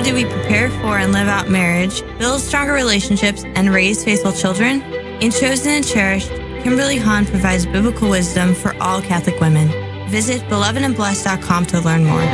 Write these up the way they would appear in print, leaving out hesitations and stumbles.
do we prepare for and live out marriage, build stronger relationships, and raise faithful children? In Chosen and Cherished, Kimberly Hahn provides biblical wisdom for all Catholic women. Visit belovedandblessed.com to learn more.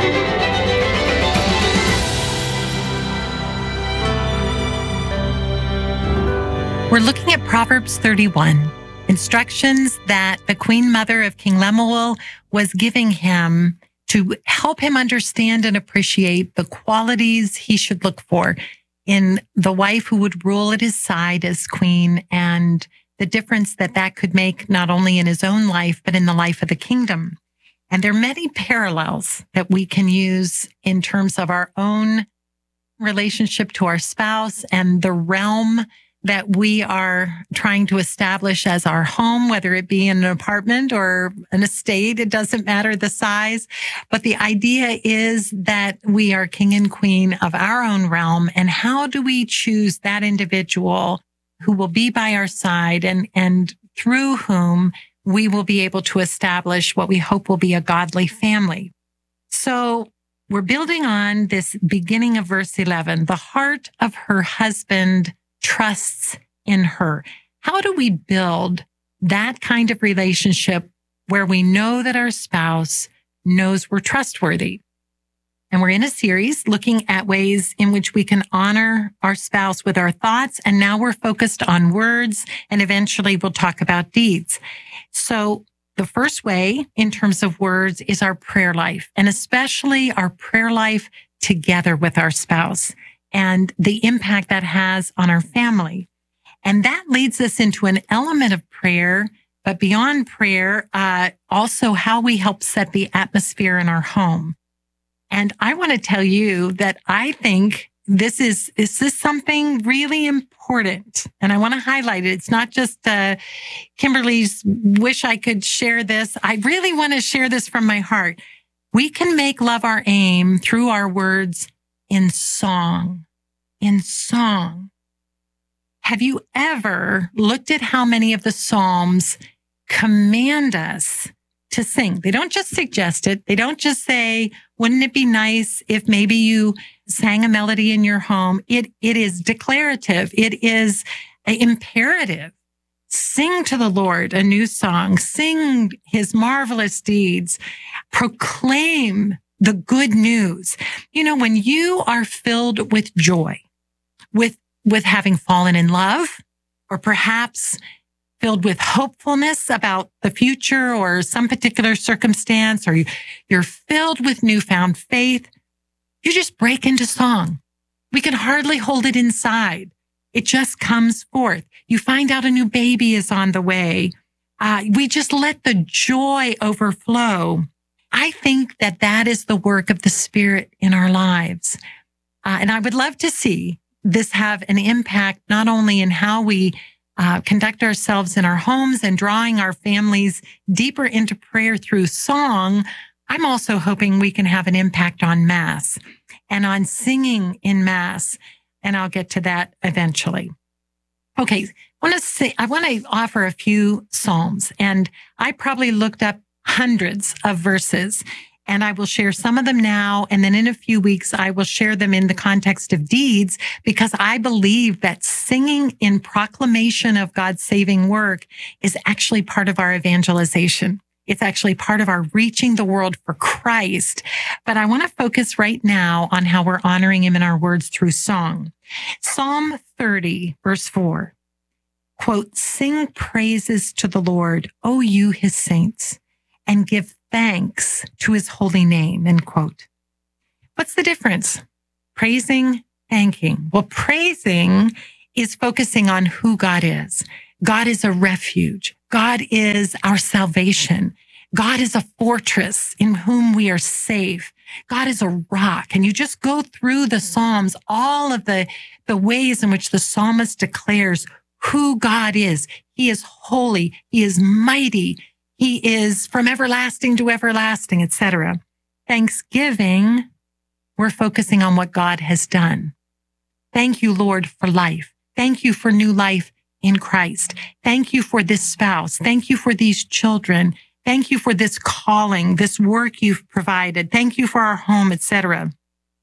We're looking at Proverbs 31, instructions that the Queen Mother of King Lemuel was giving him to help him understand and appreciate the qualities he should look for in the wife who would rule at his side as queen, and the difference that that could make not only in his own life, but in the life of the kingdom. And there are many parallels that we can use in terms of our own relationship to our spouse and the realm that we are trying to establish as our home, whether it be in an apartment or an estate. It doesn't matter the size. But the idea is that we are king and queen of our own realm. And how do we choose that individual who will be by our side and through whom we will be able to establish what we hope will be a godly family? So we're building on this beginning of verse 11. The heart of her husband trusts in her. How do we build that kind of relationship where we know that our spouse knows we're trustworthy? And we're in a series looking at ways in which we can honor our spouse with our thoughts. And now we're focused on words, and eventually we'll talk about deeds. So the first way in terms of words is our prayer life, and especially our prayer life together with our spouse, and the impact that has on our family. And that leads us into an element of prayer, but beyond prayer, also how we help set the atmosphere in our home. And I want to tell you that I think this is something really important. And I want to highlight it. It's not just Kimberly's wish I could share this. I really want to share this from my heart. We can make love our aim through our words in song. In song. Have you ever looked at how many of the Psalms command us to sing? They don't just suggest it. They don't just say, wouldn't it be nice if maybe you sang a melody in your home? It is declarative. It is imperative. Sing to the Lord a new song. Sing his marvelous deeds. Proclaim the good news. You know, when you are filled with joy, with having fallen in love, or perhaps filled with hopefulness about the future or some particular circumstance, or you're filled with newfound faith, you just break into song. We can hardly hold it inside. It just comes forth. You find out a new baby is on the way. We just let the joy overflow. I think that is the work of the Spirit in our lives. And I would love to see this have an impact not only in how we conduct ourselves in our homes and drawing our families deeper into prayer through song. I'm also hoping we can have an impact on Mass and on singing in Mass. And I'll get to that eventually. Okay. I want to offer a few Psalms, and I probably looked up hundreds of verses, and I will share some of them now. And then in a few weeks, I will share them in the context of deeds, because I believe that singing in proclamation of God's saving work is actually part of our evangelization. It's actually part of our reaching the world for Christ. But I want to focus right now on how we're honoring him in our words through song. Psalm 30, verse 4, quote, "Sing praises to the Lord, O you his saints, and give thanks to his holy name," end quote. What's the difference? Praising, thanking. Well, praising is focusing on who God is. God is a refuge. God is our salvation. God is a fortress in whom we are safe. God is a rock. And you just go through the Psalms, all of the ways in which the psalmist declares who God is. He is holy. He is mighty. He is from everlasting to everlasting, etc. Thanksgiving, we're focusing on what God has done. Thank you, Lord, for life. Thank you for new life in Christ. Thank you for this spouse. Thank you for these children. Thank you for this calling, this work you've provided. Thank you for our home, etc.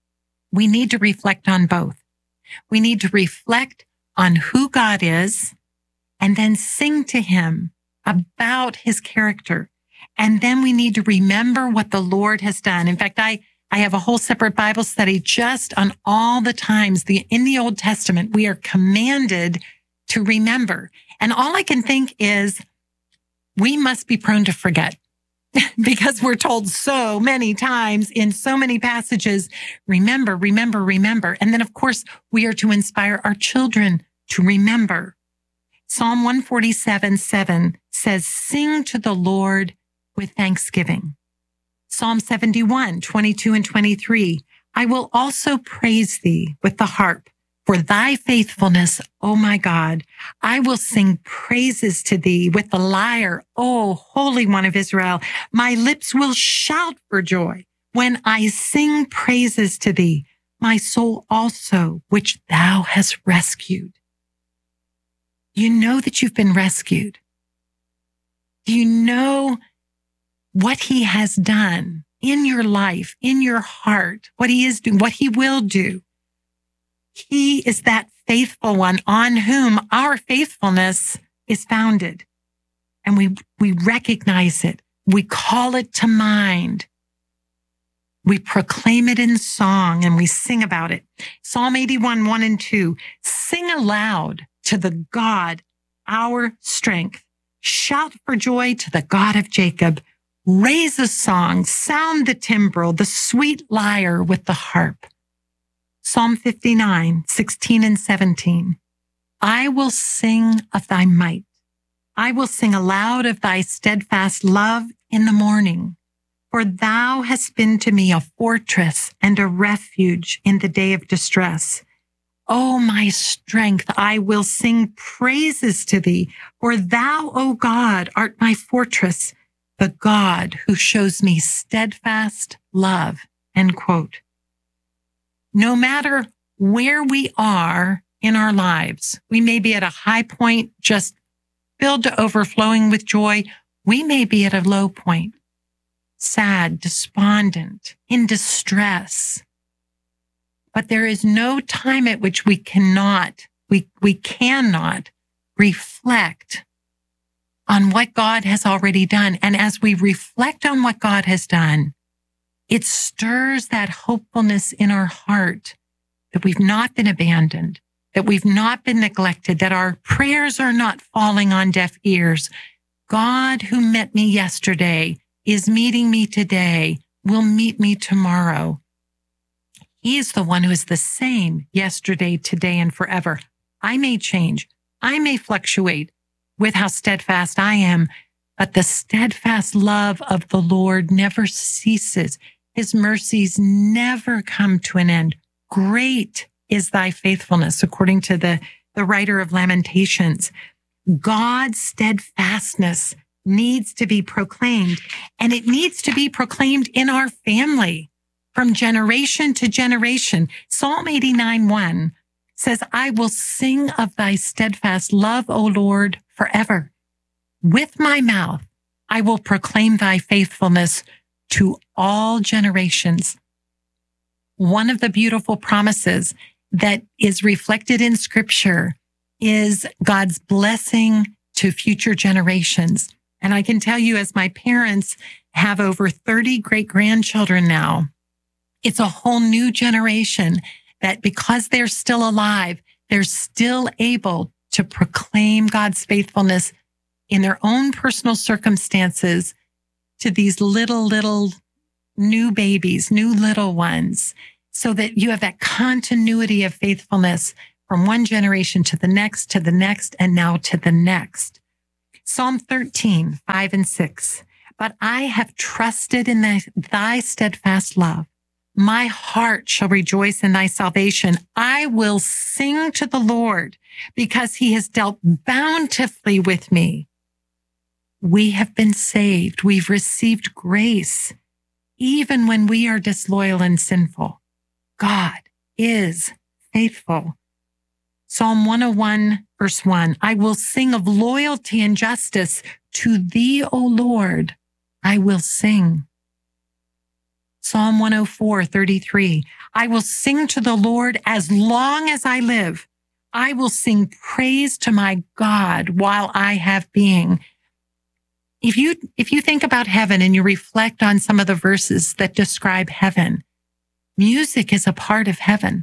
we need to reflect on both. We need to reflect on who God is and then sing to him about his character. And then we need to remember what the Lord has done. In fact, I have a whole separate Bible study just on all the times in the Old Testament we are commanded to remember. And all I can think is we must be prone to forget because we're told so many times in so many passages, remember, remember, remember. And then, of course, we are to inspire our children to remember. Psalm 147:7 says, sing to the Lord with thanksgiving. Psalm 71:22 and 23, I will also praise thee with the harp for thy faithfulness, O my God. I will sing praises to thee with the lyre, O Holy One of Israel. My lips will shout for joy when I sing praises to thee, my soul also, which thou hast rescued. You know that you've been rescued. Do you know what he has done in your life, in your heart, what he is doing, what he will do? He is that faithful one on whom our faithfulness is founded. And we recognize it. We call it to mind. We proclaim it in song and we sing about it. Psalm 81:1 and 2, sing aloud to the God, our strength. Shout for joy to the God of Jacob. Raise a song, sound the timbrel, the sweet lyre with the harp. Psalm 59:16 and 17. I will sing of thy might. I will sing aloud of thy steadfast love in the morning. For thou hast been to me a fortress and a refuge in the day of distress. O my strength, I will sing praises to thee. For thou, O God, art my fortress, the God who shows me steadfast love. End quote. No matter where we are in our lives, we may be at a high point, just filled to overflowing with joy. We may be at a low point, sad, despondent, in distress. But there is no time at which we cannot reflect on what God has already done. And as we reflect on what God has done, it stirs that hopefulness in our heart that we've not been abandoned, that we've not been neglected, that our prayers are not falling on deaf ears. God who met me yesterday is meeting me today, will meet me tomorrow. He is the one who is the same yesterday, today, and forever. I may change. I may fluctuate with how steadfast I am, but the steadfast love of the Lord never ceases. His mercies never come to an end. Great is thy faithfulness, according to the writer of Lamentations. God's steadfastness needs to be proclaimed, and it needs to be proclaimed in our family from generation to generation. Psalm 89:1 says, I will sing of thy steadfast love, O Lord, forever. With my mouth, I will proclaim thy faithfulness to all generations. One of the beautiful promises that is reflected in Scripture is God's blessing to future generations. And I can tell you, as my parents have over 30 great-grandchildren now, it's a whole new generation that because they're still alive, they're still able to proclaim God's faithfulness in their own personal circumstances to these little new babies, new little ones, so that you have that continuity of faithfulness from one generation to the next, and now to the next. Psalm 13:5 and 6. But I have trusted in thy steadfast love. My heart shall rejoice in thy salvation. I will sing to the Lord because he has dealt bountifully with me. We have been saved. We've received grace, even when we are disloyal and sinful. God is faithful. Psalm 101, verse 1, I will sing of loyalty and justice. To thee, O Lord, I will sing. Psalm 104:33. I will sing to the Lord as long as I live. I will sing praise to my God while I have being. If you think about heaven and you reflect on some of the verses that describe heaven, music is a part of heaven.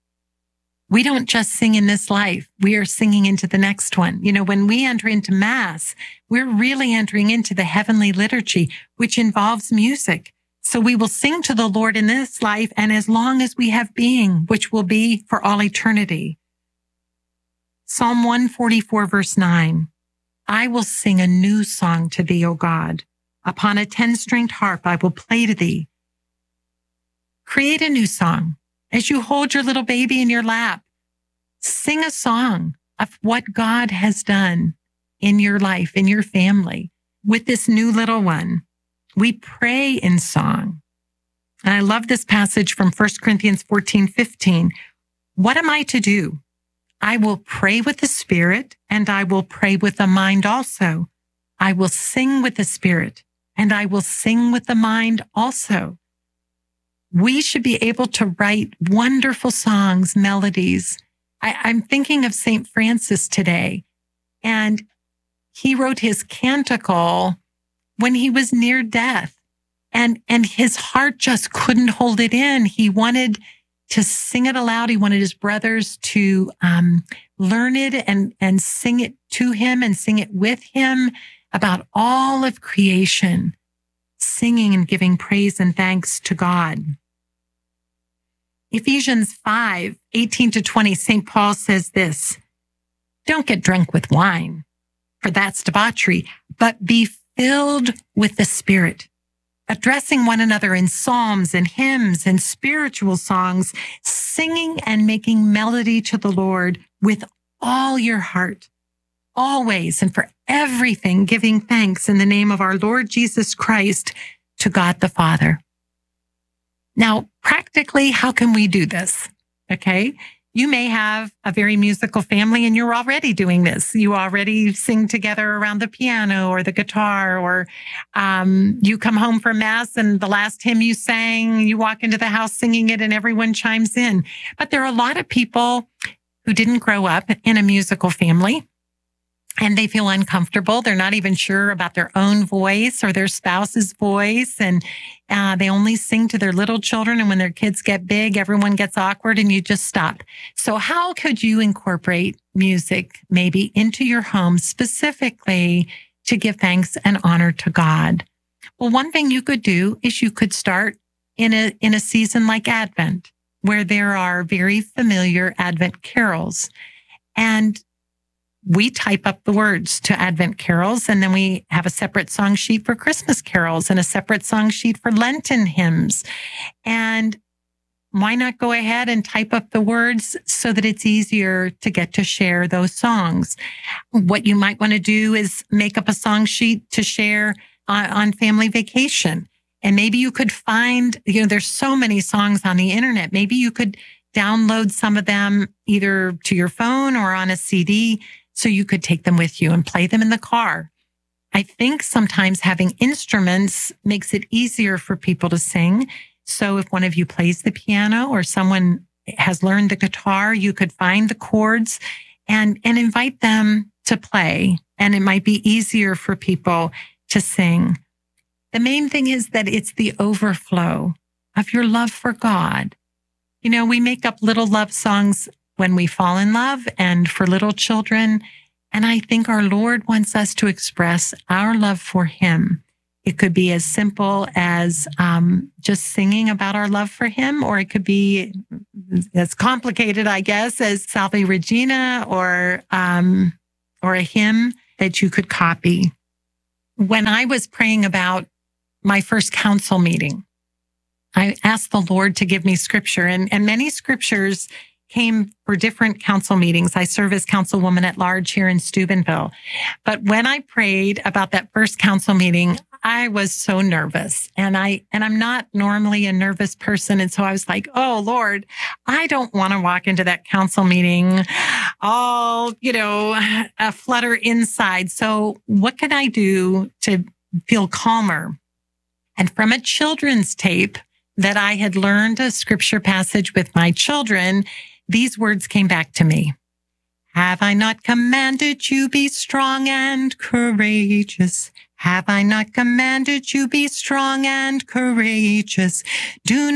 We don't just sing in this life. We are singing into the next one. When we enter into Mass, we're really entering into the heavenly liturgy, which involves music. So we will sing to the Lord in this life and as long as we have being, which will be for all eternity. Psalm 144, verse 9. I will sing a new song to thee, O God. Upon a 10-stringed harp I will play to thee. Create a new song. As you hold your little baby in your lap, sing a song of what God has done in your life, in your family. With this new little one, we pray in song. And I love this passage from 1 Corinthians 14:15. What am I to do? I will pray with the Spirit, and I will pray with the mind also. I will sing with the Spirit, and I will sing with the mind also. We should be able to write wonderful songs, melodies. I'm thinking of St. Francis today, and he wrote his canticle when he was near death, and his heart just couldn't hold it in. He wanted to sing it aloud. He wanted his brothers to learn it and sing it to him and sing it with him about all of creation, singing and giving praise and thanks to God. Ephesians 5:18-20, St. Paul says this, don't get drunk with wine, for that's debauchery, but be filled with the Spirit, addressing one another in psalms and hymns and spiritual songs, singing and making melody to the Lord with all your heart, always and for everything, giving thanks in the name of our Lord Jesus Christ to God the Father. Now, practically, how can we do this? Okay. You may have a very musical family and you're already doing this. You already sing together around the piano or the guitar, or you come home from Mass and the last hymn you sang, you walk into the house singing it and everyone chimes in. But there are a lot of people who didn't grow up in a musical family and they feel uncomfortable. They're not even sure about their own voice or their spouse's voice. And they only sing to their little children. And when their kids get big, everyone gets awkward and you just stop. So how could you incorporate music maybe into your home specifically to give thanks and honor to God? Well, one thing you could do is you could start in a season like Advent, where there are very familiar Advent carols. And we type up the words to Advent carols, and then we have a separate song sheet for Christmas carols and a separate song sheet for Lenten hymns. And why not go ahead and type up the words so that it's easier to get to share those songs? What you might want to do is make up a song sheet to share on family vacation. And maybe you could find, there's so many songs on the internet. Maybe you could download some of them either to your phone or on a CD, so you could take them with you and play them in the car. I think sometimes having instruments makes it easier for people to sing. So if one of you plays the piano or someone has learned the guitar, you could find the chords and invite them to play. And it might be easier for people to sing. The main thing is that it's the overflow of your love for God. We make up little love songs when we fall in love and for little children. And I think our Lord wants us to express our love for him. It could be as simple as just singing about our love for him, or it could be as complicated, I guess, as Salve Regina or a hymn that you could copy. When I was praying about my first council meeting, I asked the Lord to give me scripture, and many scriptures came for different council meetings. I serve as councilwoman at large here in Steubenville. But when I prayed about that first council meeting, I was so nervous, and I'm not normally a nervous person. And so I was like, oh Lord, I don't want to walk into that council meeting all, a flutter inside. So what can I do to feel calmer? And from a children's tape that I had learned a scripture passage with my children, these words came back to me. Have I not commanded you be strong and courageous? Have I not commanded you be strong and courageous? Do